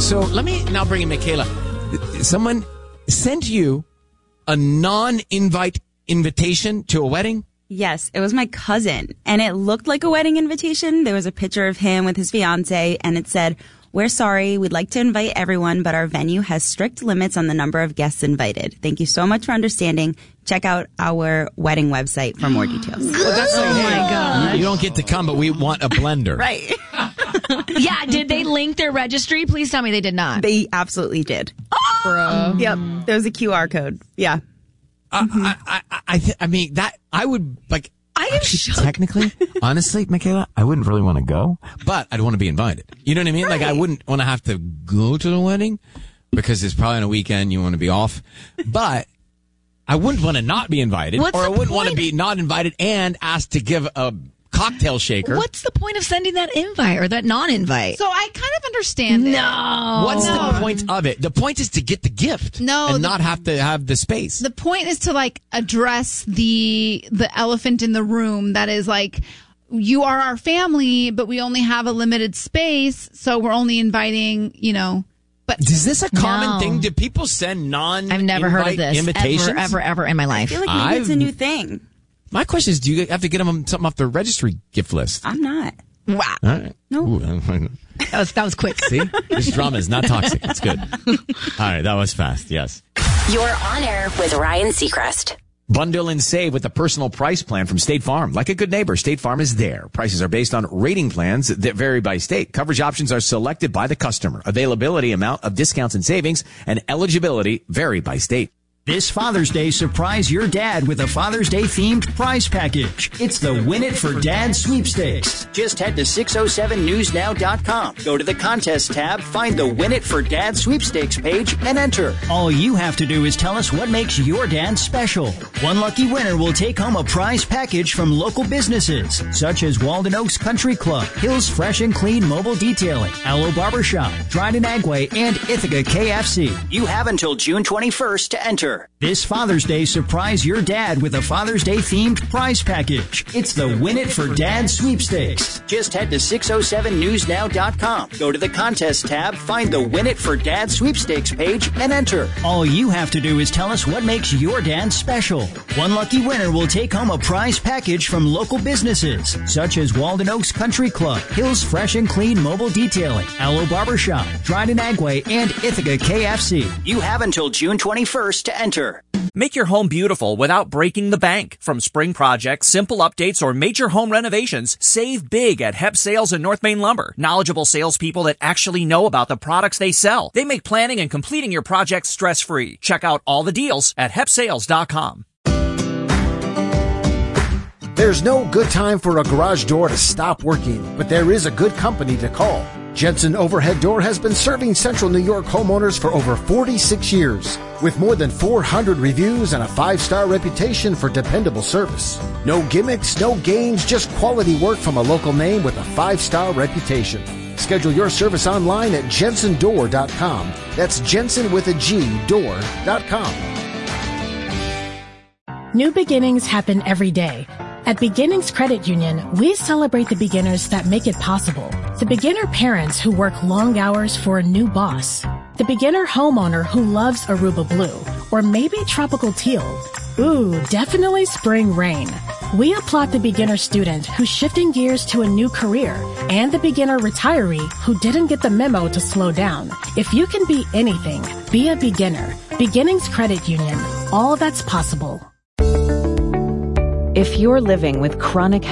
So let me now bring in Michaela. Someone sent you a non-invite invitation to a wedding? Yes, it was my cousin, and it looked like a wedding invitation. There was a picture of him with his fiance, and it said, "We're sorry, we'd like to invite everyone, but our venue has strict limits on the number of guests invited. Thank you so much for understanding. Check out our wedding website for more details." Well, that's like, my God. You don't get to come, but we want a blender. Right. Yeah, did they link their registry? Please tell me they did not. They absolutely did. Bro. Yep, there was a QR code. Yeah. I mean, that I would like. I am shocked. Technically, honestly, Michaela, I wouldn't really want to go, but I'd want to be invited. You know what I mean? Right. Like, I wouldn't want to have to go to the wedding because it's probably on a weekend. You want to be off, but I wouldn't want to not be invited, What's or I the wouldn't want to point? be not invited and asked to give a cocktail shaker. What's the point of sending that invite or that non-invite? So I kind of understand it. No. What's the point of it? The point is to get the gift, and not have to have the space. The point is to like address the elephant in the room that is like, you are our family, but we only have a limited space, so we're only inviting, But Is this a common No. thing? Do people send non-invite I've never heard of this invitations? ever in my I life. feel like maybe it's a new thing. My question is, do you have to get them something off the registry gift list? I'm not. Wow. All right. No. Ooh, That was quick. see? This drama is not toxic. It's good. All right. That was fast. Yes. You're on air with Ryan Seacrest. Bundle and save with the personal price plan from State Farm. Like a good neighbor, State Farm is there. Prices are based on rating plans that vary by state. Coverage options are selected by the customer. Availability, amount of discounts and savings, and eligibility vary by state. This Father's Day, surprise your dad with a Father's Day themed prize package. It's the Win It for Dad sweepstakes. Just head to 607newsnow.com. Go to the contest tab, find the Win It for Dad sweepstakes page, and enter. All you have to do is tell us what makes your dad special. One lucky winner will take home a prize package from local businesses, such as Walden Oaks Country Club, Hills Fresh and Clean Mobile Detailing, Aloe Barbershop, Dryden Agway, and Ithaca KFC. You have until June 21st to enter. This Father's Day, surprise your dad with a Father's Day themed prize package. It's the Win It for Dad sweepstakes. Just head to 607newsnow.com. Go to the contest tab, find the Win It for Dad sweepstakes page, and enter. All you have to do is tell us what makes your dad special. One lucky winner will take home a prize package from local businesses, such as Walden Oaks Country Club, Hills Fresh and Clean Mobile Detailing, Aloe Barbershop, Dryden Agway, and Ithaca KFC. You have until June 21st to enter. Make your home beautiful without breaking the bank. From spring projects, simple updates, or major home renovations, save big at Hep Sales and North Main Lumber. Knowledgeable salespeople that actually know about the products they sell. They make planning and completing your projects stress-free. Check out all the deals at hepsales.com. There's no good time for a garage door to stop working, but there is a good company to call. Jensen Overhead Door has been serving Central New York homeowners for over 46 years, with more than 400 reviews and a 5-star reputation for dependable service. No gimmicks, no games, just quality work from a local name with a 5-star reputation. Schedule your service online at jensendoor.com. That's Jensen with a G, door.com. New beginnings happen every day. At Beginnings Credit Union, we celebrate the beginners that make it possible. The beginner parents who work long hours for a new boss. The beginner homeowner who loves Aruba Blue. Or maybe tropical teal. Ooh, definitely spring rain. We applaud the beginner student who's shifting gears to a new career. And the beginner retiree who didn't get the memo to slow down. If you can be anything, be a beginner. Beginnings Credit Union. All that's possible. If you're living with chronic